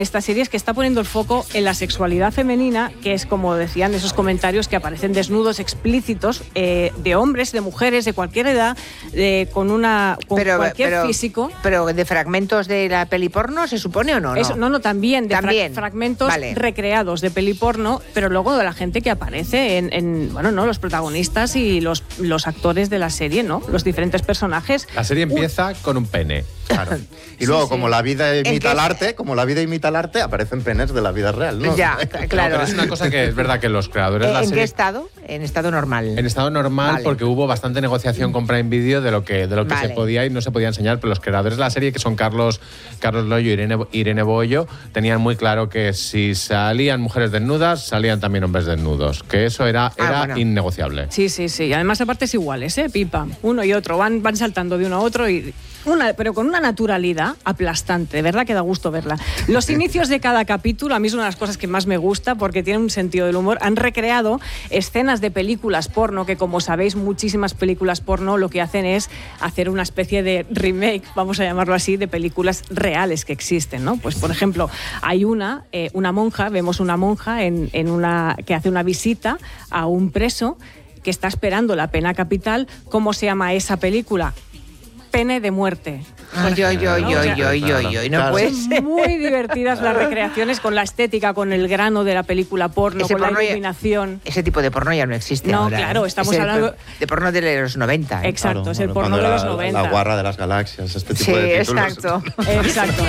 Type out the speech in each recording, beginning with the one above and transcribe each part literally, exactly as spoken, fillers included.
Esta serie es que está poniendo el foco en la sexualidad femenina, que es, como decían esos comentarios, que aparecen desnudos explícitos eh, de hombres, de mujeres, de cualquier edad, de, con una con pero, cualquier pero, físico. Pero de fragmentos de la peli porno, ¿se supone o no? Eso, no, no, también de ¿También? Fra fragmentos vale. recreados de peli porno, pero luego de la gente que aparece en, en bueno, no, los protagonistas y los, los actores de la serie, ¿no? Los diferentes personajes. La serie empieza uh. con un pene. Claro. Y luego, sí, como sí. la vida imita el arte, como la vida imita el arte, aparecen penes de la vida real, ¿no? Ya, claro. No, pero es una cosa que es verdad que los creadores de la ¿En serie... qué estado? En estado normal. En estado normal, vale. porque hubo bastante negociación con Prime Video de lo que, de lo que vale. se podía y no se podía enseñar, pero los creadores de la serie, que son Carlos, Carlos Loyo y Irene, Irene Bollo, tenían muy claro que si salían mujeres desnudas, salían también hombres desnudos, que eso era, era ah, bueno. innegociable. Sí, sí, sí. Y además a partes iguales, ¿eh? Pipa. Uno y otro. Van, van saltando de uno a otro y... Una, pero con una naturalidad aplastante, de verdad que da gusto verla. Los inicios de cada capítulo, a mí es una de las cosas que más me gusta porque tiene un sentido del humor. Han recreado escenas de películas porno, que como sabéis, muchísimas películas porno lo que hacen es hacer una especie de remake, vamos a llamarlo así, de películas reales que existen, ¿no? Pues, por ejemplo, hay una, eh, una monja, vemos una monja en, en una, que hace una visita a un preso que está esperando la pena capital. ¿Cómo se llama esa película? Pene de muerte. Ay, yo, yo, yo, yo, yo, yo, no claro. puede Son ser. muy divertidas las recreaciones con la estética, con el grano de la película porno, Ese con porno la ya- iluminación. Ese tipo de porno ya no existe No, ahora. claro, ¿eh? estamos Es el hablando- De porno de los noventa. ¿eh? Exacto, Claro, es el bueno, porno cuando de los era noventa. La guarra de las galaxias, este tipo Sí, de títulos. exacto. Exacto.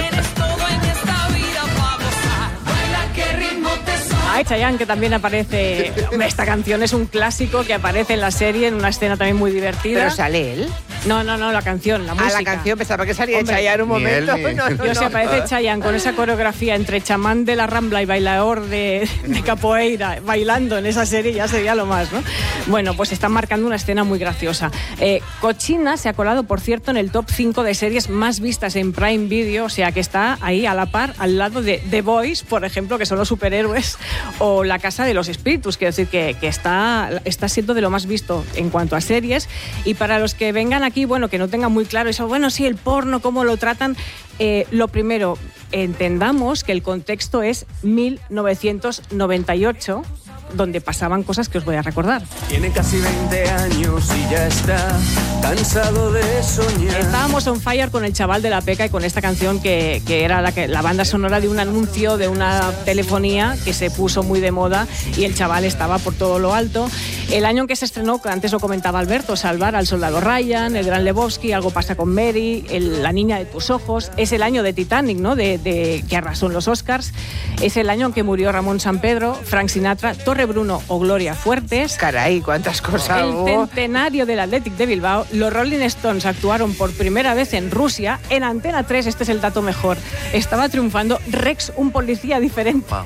Hay Chayanne, que también aparece. Esta canción es un clásico que aparece en la serie, en una escena también muy divertida. Pero sale él. No, no, no, la canción, la música. Ah, la canción, pensaba que salía Hombre, Chayanne un ni él, momento. ni- No, no, Yo no. sé, aparece Chayanne con esa coreografía entre chamán de la Rambla y bailador de, de capoeira bailando en esa serie, ya sería lo más, ¿no? Bueno, pues están marcando una escena muy graciosa. Eh, Cochina se ha colado, por cierto, en el top cinco de series más vistas en Prime Video, o sea que está ahí a la par, al lado de The Boys, por ejemplo, que son los superhéroes, o La Casa de los Espíritus, quiero decir que, que está, está siendo de lo más visto en cuanto a series. Y para los que vengan aquí, bueno, que no tengan muy claro eso, bueno, sí, el porno, cómo lo tratan, eh, lo primero, entendamos que el contexto es mil novecientos noventa y ocho, donde pasaban cosas que os voy a recordar. Tiene casi veinte años y ya está cansado de soñar. Estábamos on fire con el chaval de la Peca y con esta canción que, que era la, que, la banda sonora de un anuncio de una telefonía que se puso muy de moda y el chaval estaba por todo lo alto. El año en que se estrenó, que antes lo comentaba Alberto, Salvar al soldado Ryan, El gran Lebowski, Algo pasa con Mary, el, La niña de tus ojos. Es el año de Titanic, ¿no? De, de, que arrasó en los Oscars. Es el año en que murió Ramón Sampedro, Frank Sinatra, Torre Bruno o Gloria Fuertes. Caray, cuántas cosas El hubo. centenario del Athletic de Bilbao. Los Rolling Stones actuaron por primera vez en Rusia. En Antena tres, este es el dato mejor, estaba triunfando Rex, un policía diferente. Wow.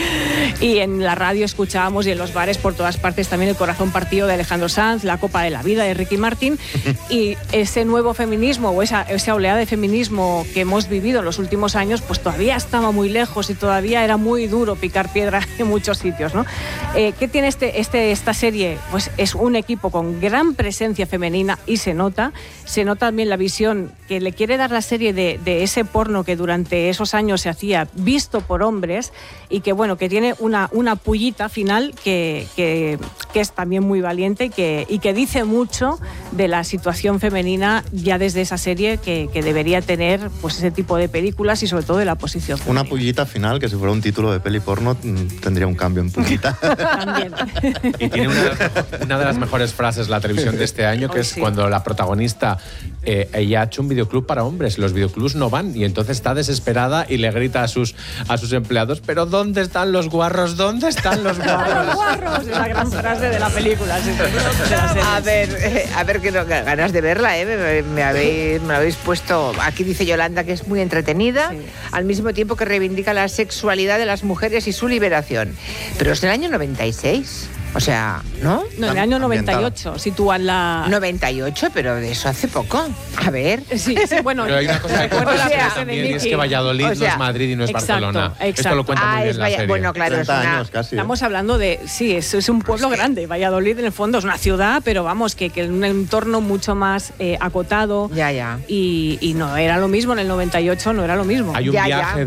Y en la radio escuchábamos, y en los bares por todas partes, también El corazón partido de Alejandro Sanz, La copa de la vida de Ricky Martin. Y ese nuevo feminismo, o esa, esa oleada de feminismo que hemos vivido en los últimos años, pues todavía estaba muy lejos y todavía era muy duro picar piedra en muchos sitios, ¿no? Eh, ¿Qué tiene este, este, esta serie? Pues es un equipo con gran presencia femenina y se nota. Se nota también la visión que le quiere dar la serie de, de ese porno que durante esos años se hacía visto por hombres y que, bueno, que tiene una, una pullita final que, que, que es también muy valiente y que, y que dice mucho de la situación femenina ya desde esa serie que, que debería tener pues ese tipo de películas y sobre todo de la posición femenina. Una pullita final, que si fuera un título de peli porno, tendría un cambio en pullita. También. Y tiene una de, las, una de las mejores frases la televisión de este año, que Oh, es sí. cuando la protagonista eh, ella ha hecho un videoclub para hombres, los videoclubs no van, y entonces está desesperada y le grita a sus, a sus empleados, pero ¿dónde están los guarros? ¿Dónde están los ¡Los guarros? guarros! Es la gran frase de la película. Sí, de la serie. A ver, eh, a ver, que no, ganas de verla, ¿eh? Me, me habéis, me lo habéis puesto. Aquí dice Yolanda que es muy entretenida, Sí. al mismo tiempo que reivindica la sexualidad de las mujeres y su liberación. Pero es del año noventa y seis. O sea, ¿no? No, en el año noventa y ocho sitúan la... noventa y ocho, pero de eso hace poco. A ver. Sí, sí, bueno, Pero hay una cosa que recuerdo cuenta la o sea, frase de también, y es Nicky. que Valladolid O sea, no es Madrid y no es exacto, Barcelona. Esto exacto. lo cuenta muy Ah, bien es la Valla- serie. bueno, claro, es treinta una... años casi. ¿eh? Estamos hablando de... Sí, es, es un pueblo grande. Valladolid, en el fondo, es una ciudad, pero vamos, que, que en un entorno mucho más eh, acotado. Ya, ya. Y, y no era lo mismo en el noventa y ocho, no era lo mismo. Hay un Ya, ya. viaje